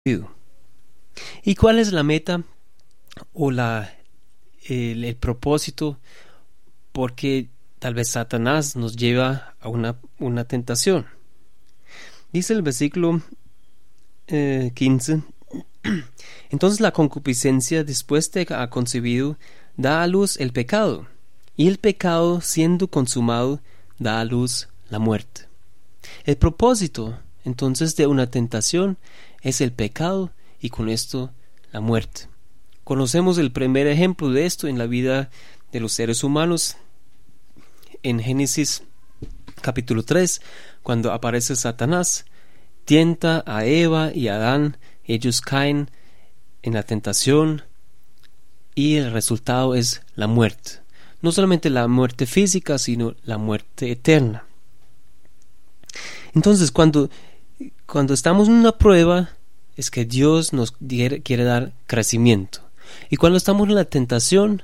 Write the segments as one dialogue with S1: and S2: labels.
S1: ¿Y cuál es la meta o el propósito? Porque tal vez Satanás nos lleva a una tentación. Dice el versículo 15: Entonces la concupiscencia, después de ha concebido, da a luz el pecado, y el pecado, siendo consumado, da a luz la muerte. El propósito entonces de una tentación es el pecado y con esto la muerte. Conocemos el primer ejemplo de esto en la vida de los seres humanos en Génesis capítulo 3, cuando aparece Satanás, tienta a Eva y a Adán. Ellos caen en la tentación y el resultado es la muerte. No solamente la muerte física, sino la muerte eterna. Entonces, cuando estamos en una prueba, es que Dios nos quiere dar crecimiento. Y cuando estamos en la tentación,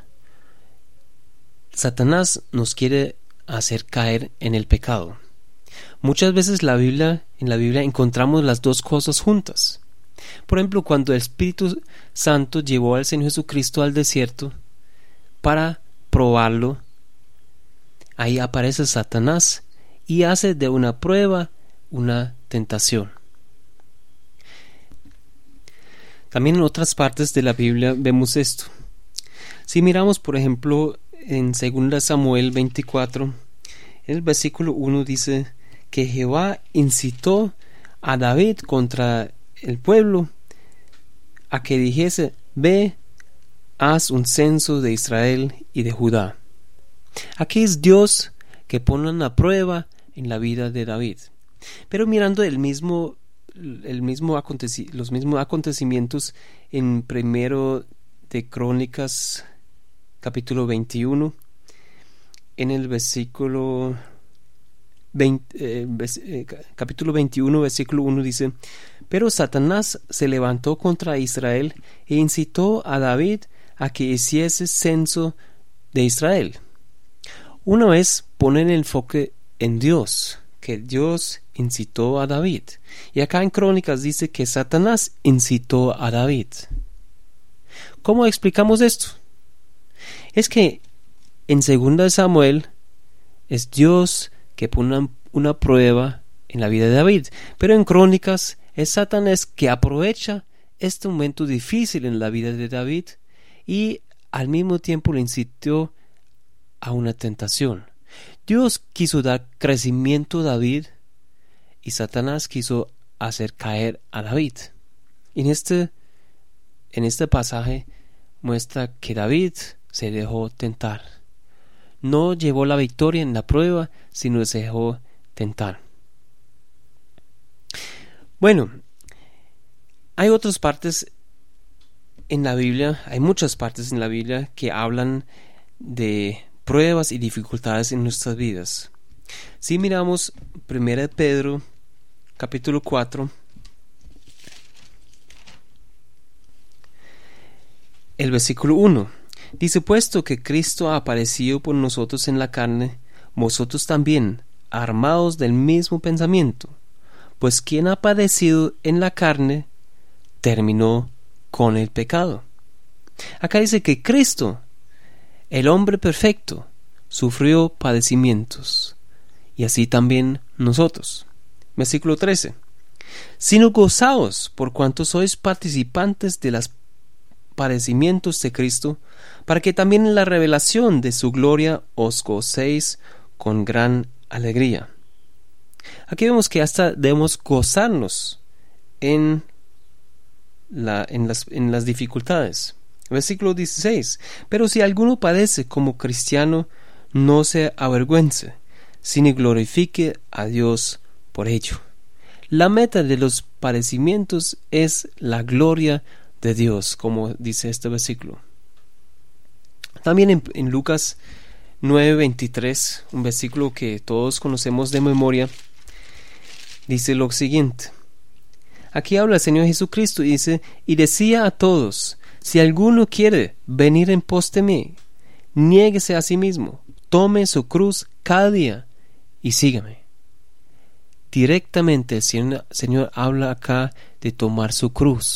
S1: Satanás nos quiere hacer caer en el pecado. Muchas veces en la Biblia encontramos las dos cosas juntas. Por ejemplo, cuando el Espíritu Santo llevó al Señor Jesucristo al desierto para probarlo, ahí aparece Satanás y hace de una prueba una tentación. También en otras partes de la Biblia vemos esto. Si miramos, por ejemplo, en 2 Samuel 24, en el versículo 1 dice que Jehová incitó a David contra el pueblo a que dijese: ve, haz un censo de Israel y de Judá. Aquí es Dios que pone una prueba en la vida de David. Pero mirando los mismos acontecimientos en Primero de Crónicas capítulo 21, en el versículo capítulo 21 versículo 1 dice: pero Satanás se levantó contra Israel e incitó a David a que hiciese censo de Israel. Una vez pone el enfoque en Dios, que Dios incitó a David, y acá en Crónicas dice que Satanás incitó a David. ¿Cómo explicamos esto? Es que en 2 Samuel es Dios que pone una prueba en la vida de David, pero en Crónicas es Satanás que aprovecha este momento difícil en la vida de David y al mismo tiempo le incitó a una tentación. Dios quiso dar crecimiento a David y Satanás quiso hacer caer a David. En este pasaje muestra que David se dejó tentar. No llevó la victoria en la prueba, sino se dejó tentar. Bueno, hay otras partes en la Biblia, hay muchas partes en la Biblia que hablan de pruebas y dificultades en nuestras vidas. Si miramos 1 Pedro capítulo 4, el versículo 1 dice: puesto que Cristo ha aparecido por nosotros en la carne, vosotros también, armados del mismo pensamiento, pues quien ha padecido en la carne terminó con el pecado. Acá dice que Cristo, el hombre perfecto, sufrió padecimientos, y así también nosotros. Versículo 13: sino gozaos por cuanto sois participantes de los padecimientos de Cristo, para que también en la revelación de su gloria os gocéis con gran alegría. Aquí vemos que hasta debemos gozarnos en las dificultades. Versículo 16: pero si alguno padece como cristiano, no se avergüence, sino glorifique a Dios por ello. La meta de los padecimientos es la gloria de Dios, como dice este versículo. También en Lucas 9:23, un versículo que todos conocemos de memoria, dice lo siguiente. Aquí habla el Señor Jesucristo y dice: y decía a todos: si alguno quiere venir en pos de mí, niéguese a sí mismo, tome su cruz cada día y sígame. Directamente el Señor habla acá de tomar su cruz.